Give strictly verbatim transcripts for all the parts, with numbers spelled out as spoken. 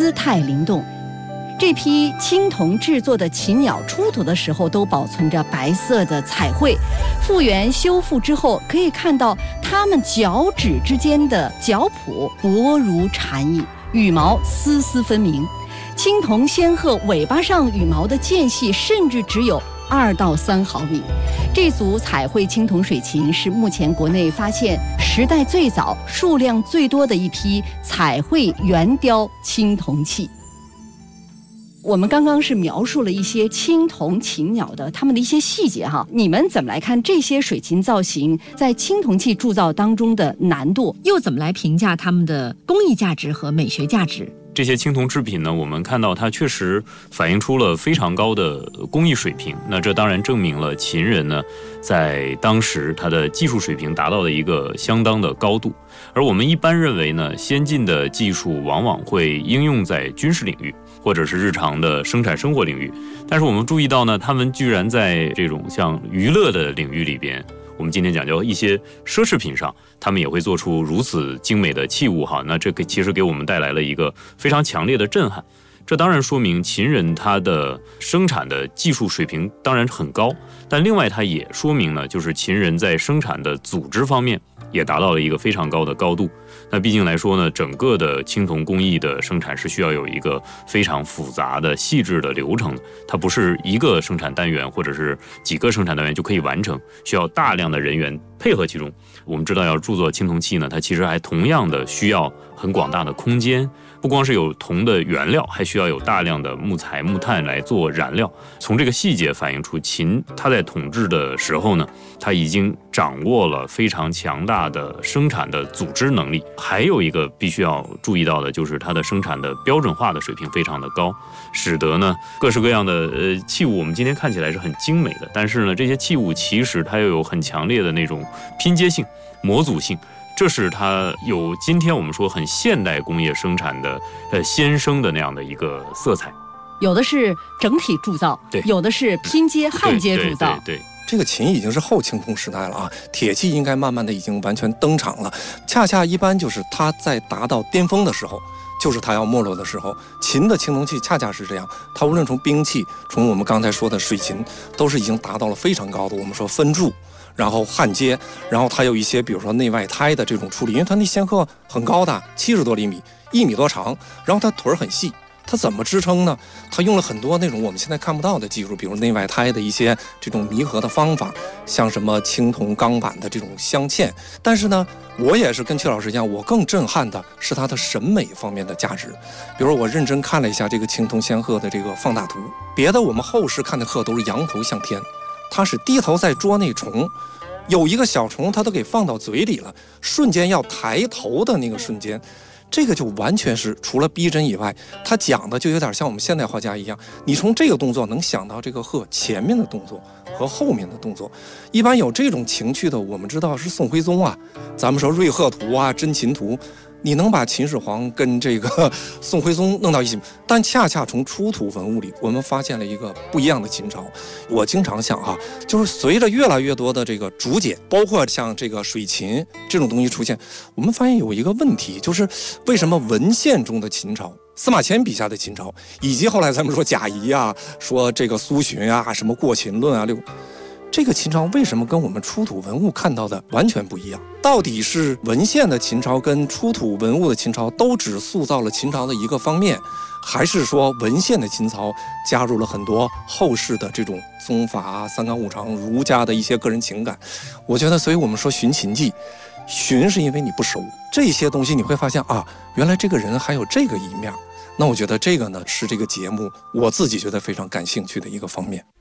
姿态灵动。这批青铜制作的禽鸟出土的时候都保存着白色的彩绘，复原修复之后可以看到它们脚趾之间的脚蹼薄如蝉翼，羽毛丝丝分明。青铜仙鹤尾巴上羽毛的间隙甚至只有二到三毫米。这组彩绘青铜水禽是目前国内发现时代最早、数量最多的一批彩绘圆雕青铜器。我们刚刚是描述了一些青铜禽鸟的它们的一些细节哈，你们怎么来看这些水禽造型在青铜器铸造当中的难度，又怎么来评价它们的工艺价值和美学价值？ 这些青铜制品呢，我们看到它确实反映出了非常高的工艺水平。那这当然证明了秦人呢，在当时他的技术水平达到了一个相当的高度。而我们一般认为呢，先进的技术往往会应用在军事领域，或者是日常的生产生活领域。但是我们注意到呢，他们居然在这种像娱乐的领域里边，我们今天讲究一些奢侈品上，他们也会做出如此精美的器物哈。那这个其实给我们带来了一个非常强烈的震撼。这当然说明秦人他的生产的技术水平当然很高，但另外它也说明呢，就是秦人在生产的组织方面也达到了一个非常高的高度。那毕竟来说呢，整个的青铜工艺的生产是需要有一个非常复杂的细致的流程的，它不是一个生产单元或者是几个生产单元就可以完成，需要大量的人员配合其中。我们知道要铸作青铜器呢，它其实还同样的需要很广大的空间，不光是有铜的原料，还需要有大量的木材木炭来做燃料。从这个细节反映出秦他在统治的时候呢，他已经掌握了非常强大的生产的组织能力。还有一个必须要注意到的，就是它的生产的标准化的水平非常的高，使得呢各式各样的呃器物我们今天看起来是很精美的，但是呢这些器物其实它又有很强烈的那种拼接性模组性，这是它有今天我们说很现代工业生产的呃先生的那样的一个色彩。 有的是整体铸造， 对， 有的是拼接焊接铸造。 对对对对， 这个秦已经是后青铜时代了啊，铁器应该慢慢的已经完全登场了。恰恰一般就是它在达到巅峰的时候，就是它要没落的时候。秦的青铜器恰恰是这样，它无论从兵器，从我们刚才说的水禽，都是已经达到了非常高的我们说分铸，然后焊接，然后它有一些比如说内外胎的这种处理，因为它那仙鹤很高的，七十多厘米，一米多长，然后它腿很细。它怎么支撑呢？它用了很多那种我们现在看不到的技术，比如内外胎的一些这种弥合的方法，像什么青铜钢板的这种镶嵌。但是呢，我也是跟曲老师一样，我更震撼的是它的审美方面的价值。比如我认真看了一下这个青铜仙鹤的这个放大图，别的我们后世看的鹤都是仰头向天，它是低头在捉那虫，有一个小虫它都给放到嘴里了，瞬间要抬头的那个瞬间。这个就完全是除了逼真以外，他讲的就有点像我们现代画家一样，你从这个动作能想到这个鹤前面的动作和后面的动作。一般有这种情趣的，我们知道是宋徽宗啊，咱们说瑞鹤图啊、真秦图，你能把秦始皇跟这个宋徽宗弄到一起，但恰恰从出土文物里，我们发现了一个不一样的秦朝。我经常想哈、啊，就是随着越来越多的这个竹简，包括像这个水禽这种东西出现，我们发现有一个问题，就是为什么文献中的秦朝，司马迁笔下的秦朝，以及后来咱们说贾谊啊，说这个苏洵啊，什么过秦论啊，六。这个秦朝为什么跟我们出土文物看到的完全不一样？到底是文献的秦朝跟出土文物的秦朝都只塑造了秦朝的一个方面，还是说文献的秦朝加入了很多后世的这种宗法啊、三纲五常、儒家的一些个人情感？我觉得，所以我们说寻秦记，寻是因为你不熟这些东西，你会发现啊，原来这个人还有这个一面。那我觉得这个呢，是这个节目我自己觉得非常感兴趣的一个方面。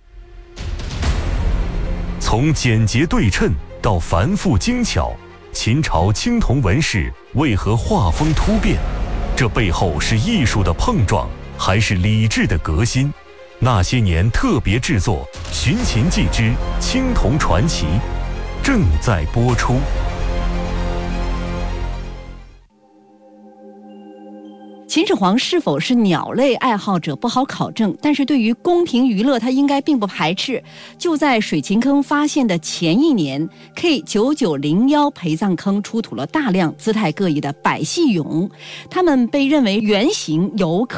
从简洁对称到繁复精巧，秦朝青铜纹饰为何画风突变？这背后是艺术的碰撞，还是理智的革新？那些年特别制作《寻秦记之青铜传奇》正在播出。 秦始皇是否是鸟类爱好者不好考证，但是对于宫廷娱乐他应该并不排斥。就在水秦坑发现的前一年 K 九九零一陪葬坑出土了大量姿态各异的百戏俑，它们被认为原型有可